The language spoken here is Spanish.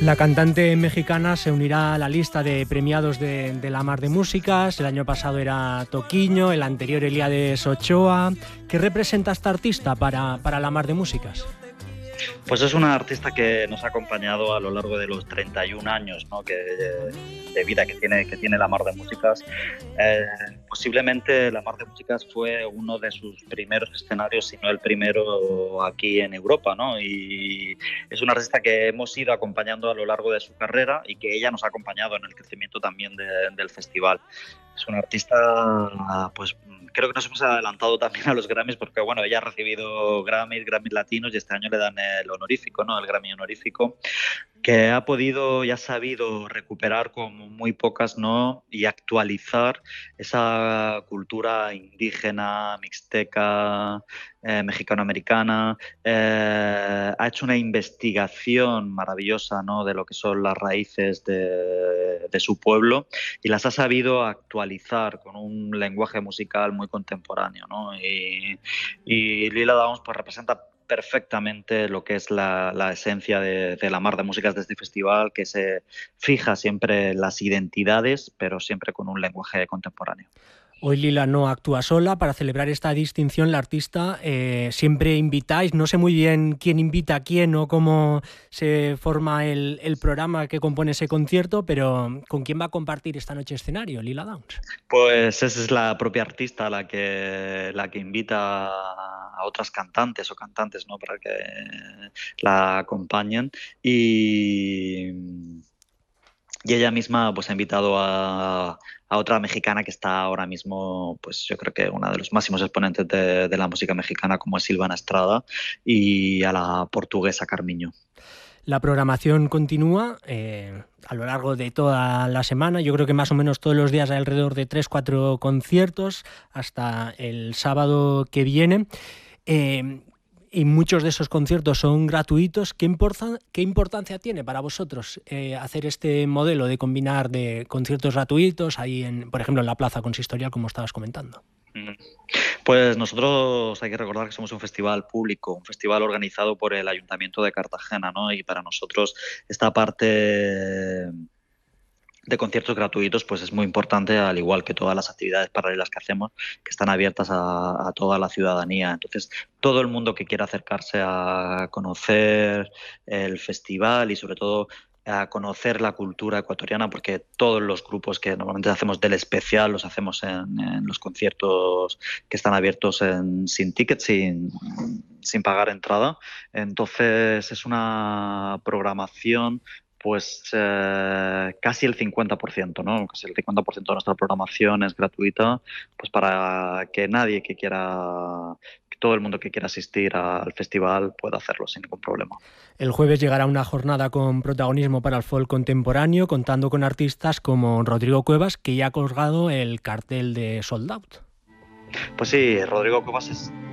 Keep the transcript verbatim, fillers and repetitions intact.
La cantante mexicana se unirá a la lista de premiados de, de la Mar de Músicas. El año pasado era Toquiño, el anterior Elías Ochoa. ¿Qué representa esta artista para, para la Mar de Músicas? Pues es una artista que nos ha acompañado a lo largo de los treinta y un años, ¿no? que, de vida que tiene, que tiene la Mar de Músicas. Eh, posiblemente la Mar de Músicas fue uno de sus primeros escenarios, si no el primero aquí en Europa, ¿no? Y es una artista que hemos ido acompañando a lo largo de su carrera y que ella nos ha acompañado en el crecimiento también de, del festival. Es una artista, pues creo que nos hemos adelantado también a los Grammys porque, bueno, ella ha recibido Grammys, Grammys latinos y este año le dan el honorífico, ¿no? El Grammy honorífico, que ha podido y ha sabido recuperar como muy pocas, ¿no? Y actualizar esa cultura indígena, mixteca, eh, mexicano-americana. Eh, ha hecho una investigación maravillosa, ¿no? De lo que son las raíces de, de su pueblo y las ha sabido actualizar con un lenguaje musical muy contemporáneo, ¿no? Y, y Lila Downs pues representa perfectamente lo que es la, la esencia de, de la Mar de Músicas de este festival, que se fija siempre en las identidades, pero siempre con un lenguaje contemporáneo. Hoy Lila no actúa sola. Para celebrar esta distinción, la artista eh, siempre invitáis. No sé muy bien quién invita a quién o cómo se forma el, el programa que compone ese concierto, pero ¿con quién va a compartir esta noche escenario, Lila Downs? Pues esa es la propia artista la que, la que invita a otras cantantes o cantantes, ¿no? Para que la acompañen y... Y ella misma pues ha invitado a, a otra mexicana que está ahora mismo, pues yo creo que una de los máximos exponentes de, de la música mexicana, como es Silvana Estrada, y a la portuguesa Carmiño. La programación continúa eh, a lo largo de toda la semana. Yo creo que más o menos todos los días hay alrededor de tres cuatro conciertos hasta el sábado que viene. Eh, Y muchos de esos conciertos son gratuitos. ¿Qué, importan, qué importancia tiene para vosotros eh, hacer este modelo de combinar de conciertos gratuitos ahí, en, por ejemplo, en la Plaza Consistorial, como estabas comentando? Pues nosotros hay que recordar que somos un festival público, un festival organizado por el Ayuntamiento de Cartagena, ¿no? Y para nosotros esta parte de conciertos gratuitos pues es muy importante, al igual que todas las actividades paralelas que hacemos, que están abiertas a, a toda la ciudadanía. Entonces, todo el mundo que quiera acercarse a conocer el festival y sobre todo a conocer la cultura ecuatoriana, porque todos los grupos que normalmente hacemos del especial los hacemos en, en los conciertos que están abiertos en, sin ticket, sin, sin pagar entrada. Entonces es una programación pues eh, casi el cincuenta por ciento, ¿no? Casi el cincuenta por ciento de nuestra programación es gratuita, pues para que nadie que quiera, que todo el mundo que quiera asistir al festival pueda hacerlo sin ningún problema. El jueves llegará una jornada con protagonismo para el folk contemporáneo, contando con artistas como Rodrigo Cuevas, que ya ha colgado el cartel de Sold Out. Pues sí, Rodrigo Cuevas es